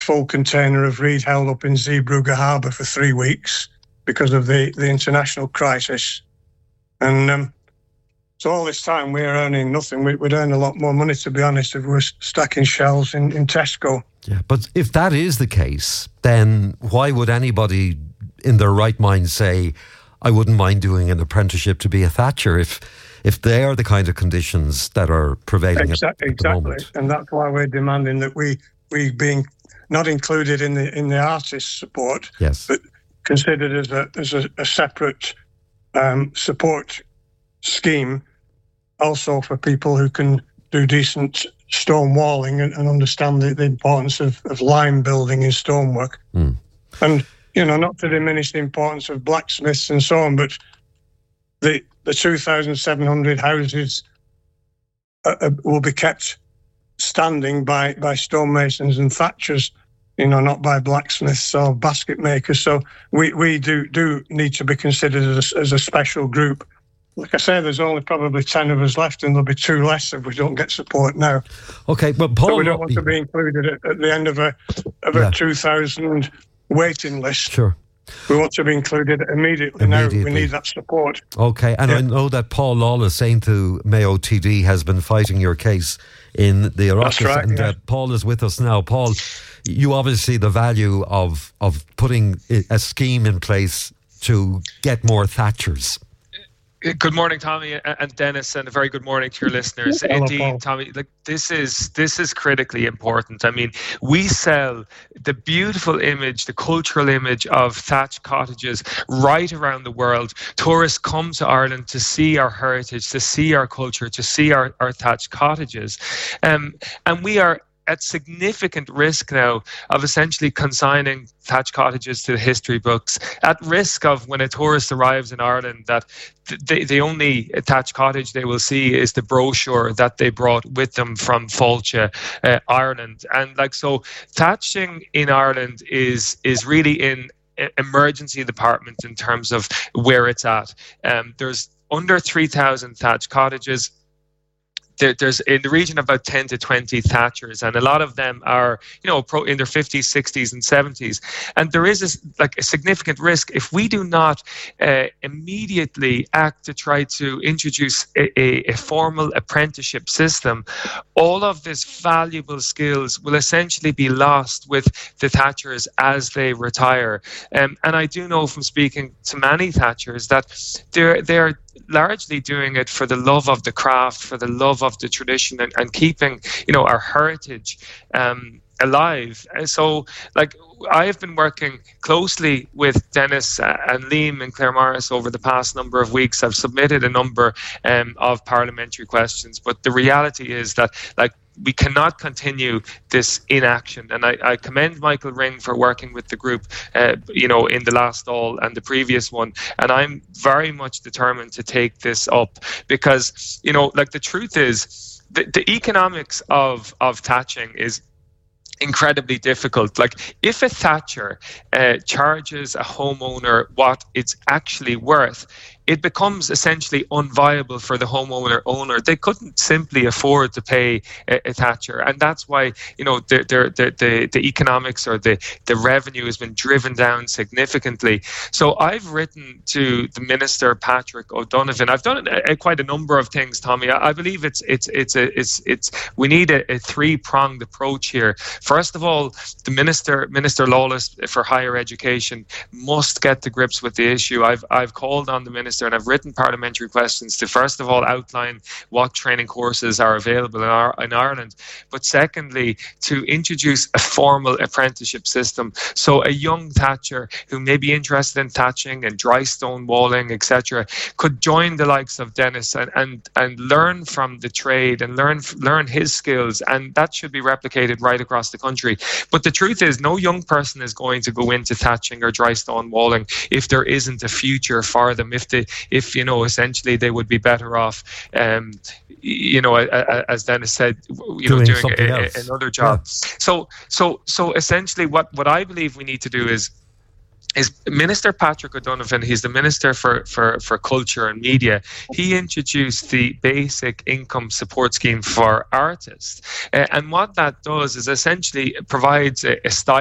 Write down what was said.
full container of reed held up in Zeebrugge Harbour for 3 weeks because of the international crisis. And so all this time we're earning nothing. We'd earn a lot more money, to be honest, if we were stacking shelves in Tesco. Yeah, but if that is the case, then why would anybody in their right mind say, I wouldn't mind doing an apprenticeship to be a Thatcher if they are the kind of conditions that are prevailing at the moment? And that's why we're demanding that we being not included in the artist support, yes, but considered as a separate support scheme, also for people who can do decent stone walling and understand the importance of lime building in stonework. And, not to diminish the importance of blacksmiths and so on, but the 2,700 houses will be kept standing by stonemasons and thatchers, not by blacksmiths or basket makers. So we do need to be considered as a special group. Like I say, there's only probably 10 of us left, and there'll be 2 less if we don't get support now. Okay, but Paul, so we don't want to be included at the end of a 2,000 waiting list. Sure. We want to be included immediately. Now we need that support. Okay, and I know that Paul Lawless, saying to Mayo TD, has been fighting your case in the Oireachtas. That's right, and Paul is with us now. Paul, you obviously see the value of putting a scheme in place to get more Thatchers. Good morning, Tommy and Dennis, and a very good morning to your listeners. Hello, indeed, Paul. Tommy, this is critically important. I mean, we sell the beautiful image, the cultural image of thatched cottages right around the world. Tourists come to Ireland to see our heritage, to see our culture, to see our thatched cottages. And we are at significant risk now of essentially consigning thatched cottages to the history books, at risk of, when a tourist arrives in Ireland, that the only thatched cottage they will see is the brochure that they brought with them from Fáilte, Ireland. And so thatching in Ireland is really in emergency department in terms of where it's at. There's under 3,000 thatched cottages. There's in the region of about 10 to 20 thatchers, and a lot of them are, in their 50s, 60s, and 70s. And there is a significant risk if we do not immediately act to try to introduce a formal apprenticeship system. All of these valuable skills will essentially be lost with the thatchers as they retire. And I do know from speaking to many thatchers that they're largely doing it for the love of the craft, for the love of the tradition, and keeping, our heritage alive. So, I have been working closely with Dennis and Liam and Claire Morris over the past number of weeks. I've submitted a number of parliamentary questions, but the reality is that, we cannot continue this inaction. And I commend Michael Ring for working with the group, in the last Dáil and the previous one. And I'm very much determined to take this up because, the truth is, the economics of thatching is incredibly difficult. If a thatcher charges a homeowner what it's actually worth, it becomes essentially unviable for the homeowner. They couldn't simply afford to pay a thatcher, and that's why the economics or the revenue has been driven down significantly. So I've written to the Minister Patrick O'Donovan. I've done quite a number of things, Tommy. I believe we need a 3-pronged approach here. First of all, the Minister Lawless for Higher Education must get to grips with the issue. I've called on the Minister and I've written parliamentary questions to, first of all, outline what training courses are available in Ireland, but secondly, to introduce a formal apprenticeship system. So a young thatcher who may be interested in thatching and dry stone walling, etc., could join the likes of Dennis and learn from the trade and learn his skills, and that should be replicated right across the country. But the truth is, no young person is going to go into thatching or dry stone walling if there isn't a future for them, if essentially they would be better off, as Dennis said, doing another job. Yeah. So essentially what I believe we need to do is is Minister Patrick O'Donovan. He's the Minister for Culture and Media. He introduced the Basic Income Support Scheme for artists. And what that does is essentially provides a